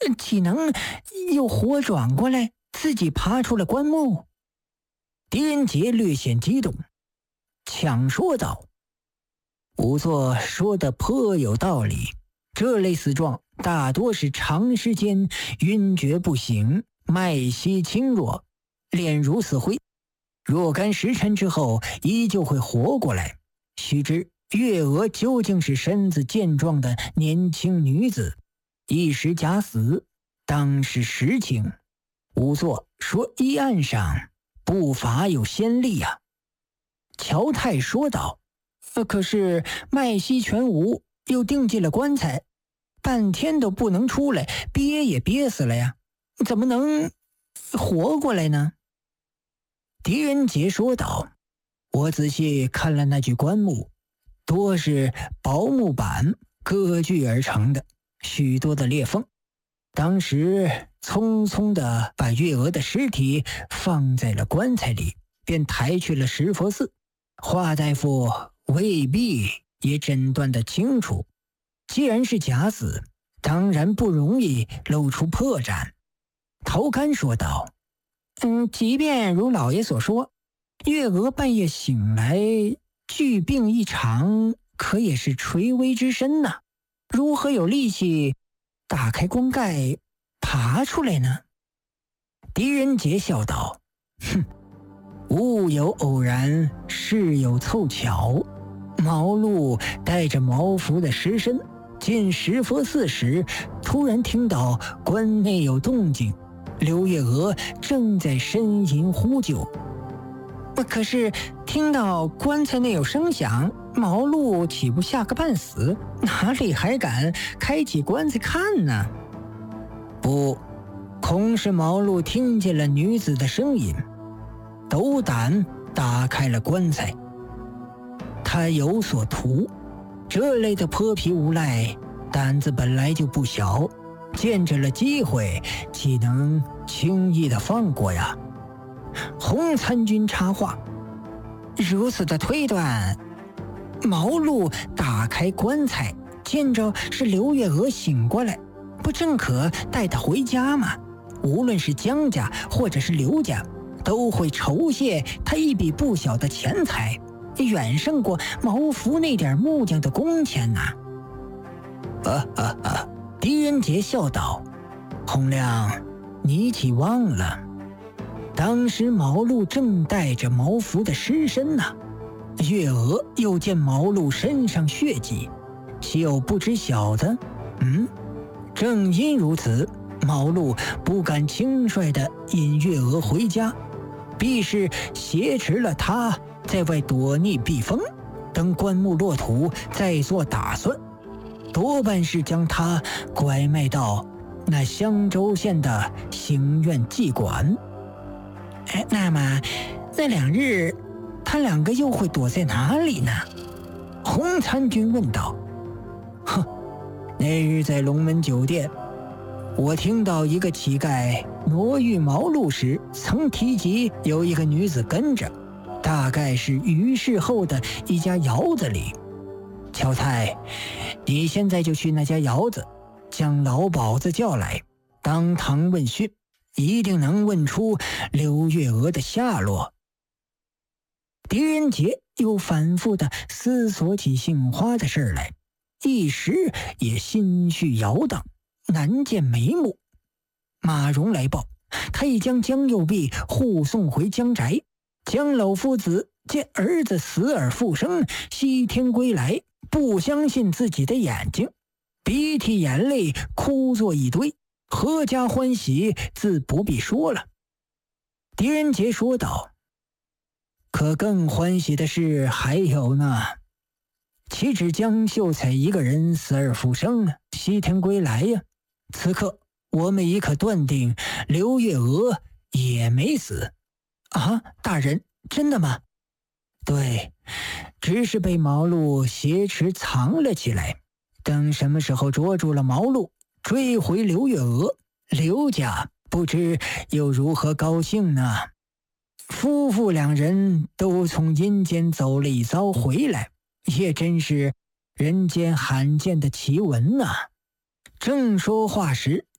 岂能又活转过来，自己爬出了棺木？狄仁杰略显激动，抢说道：“仵作说的颇有道理，这类死状大多是长时间晕厥不醒，脉息轻弱，脸如死灰，若干时辰之后依旧会活过来。须知月娥究竟是身子健壮的年轻女子，一时假死，当是实情。仵作说医案上不乏有先例啊。”乔太说道：“可是脉息全无，又钉进了棺材，半天都不能出来，憋也憋死了呀，怎么能活过来呢？”狄仁杰说道：“我仔细看了那具棺木，多是薄木板割锯而成的，许多的裂缝。当时匆匆地把月娥的尸体放在了棺材里，便抬去了石佛寺。华大夫未必也诊断得清楚，既然是假死，当然不容易露出破绽。”陶干说道：“即便如老爷所说，月娥半夜醒来剧病异常，可也是垂危之身呐，如何有力气打开棺盖爬出来呢？”狄仁杰笑道：“物有偶然，事有凑巧。毛路带着毛服的尸身进石佛寺时，突然听到棺内有动静，刘月娥正在呻吟呼救。可是听到棺材内有声响，毛路岂不吓个半死，哪里还敢开启棺材看呢？不，恐是毛路听见了女子的声音，斗胆打开了棺材。他有所图，这类的泼皮无赖胆子本来就不小，见着了机会，岂能轻易的放过呀？”洪参军插话：“如此的推断，毛路打开棺材，见着是刘月娥醒过来，不正可带她回家吗？无论是江家或者是刘家，都会酬谢他一笔不小的钱财，远胜过毛服那点木匠的工钱呐。”狄仁杰笑道：“洪亮，你岂忘了，当时毛路正带着毛服的尸身呢，月娥又见毛路身上血迹，岂有不知晓的？正因如此，毛路不敢轻率地引月娥回家，必是挟持了他在外躲匿避风，等棺木落土再做打算，多半是将他拐卖到那襄州县的行院妓馆。那么那2日他2个又会躲在哪里呢？”洪参军问道。那日在龙门酒店，我听到一个乞丐挪运毛路时，曾提及有一个女子跟着，大概是于氏后的一家窑子里。乔太，你现在就去那家窑子，将老鸨子叫来，当堂问讯，一定能问出刘月娥的下落。狄仁杰又反复地思索起杏花的事来，一时也心绪摇荡，难见眉目。马荣来报，他已将江右弼护送回江宅。江老夫子见儿子死而复生，西天归来，不相信自己的眼睛，鼻涕眼泪哭作一堆，阖家欢喜自不必说了。狄仁杰说道：“可更欢喜的事还有呢，岂止江秀才一个人死而复生呢，西天归来呀？此刻我们已可断定刘月娥也没死。”大人，真的吗？对，只是被毛路挟持藏了起来，等什么时候捉住了毛路，追回刘月娥，刘家不知又如何高兴呢？夫妇2人都从阴间走了一遭回来，也真是人间罕见的奇闻呐。正说话时，